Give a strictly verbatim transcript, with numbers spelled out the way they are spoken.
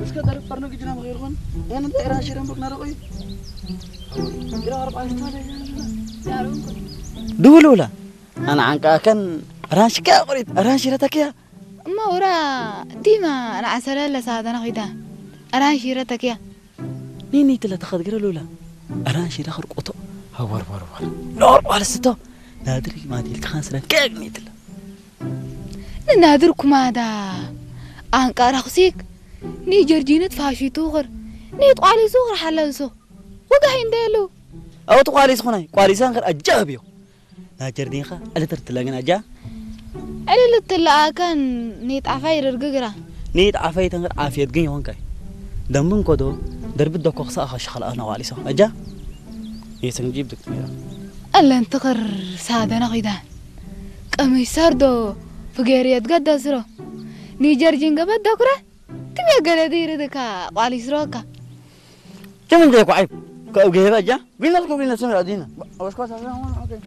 بس كده فرنا جينا مغيرون أنا أنت إيران شيران بكنا رأي كده أربعة استوى يا رونك دولولا أنا عنك أكن رانش كا قريت رانش رتك يا ما ورا ديما أنا عسل لا سادنا غيدا رانش رتك يا نيني تلا تاخذ غير لولا رانش رخر قطو هور ور ور نور على ستو نادري ما دي الخانسنا كاك نيتلا نادركم هذا أنك أرخصيك ني جرجينة فاشي توغر ني طوالي صغر حلنسو وقاين ديلو أو طوالي سخناي قوالي سانغر أجابيو ناجر دينخا ألا ترتلاقين أجا ألا لتلا كان نيت عفاير الققرة نيت عفاير تنغر عافية قين وانكاي دمبن كودو درب الدوكو خصاخ شخل أنا والي سو أجا يسنج جيب دك ميرا ألا انتقر سادنا غيدان قميصار دو فقيريات قد أسرو ني جرجين قبل دكرة تمي قلدي ردكا والي سروكا كم من جاك وعيب كأوجيه بقى جا قلنا لكم قلنا سمع دينا وش كويس أوكي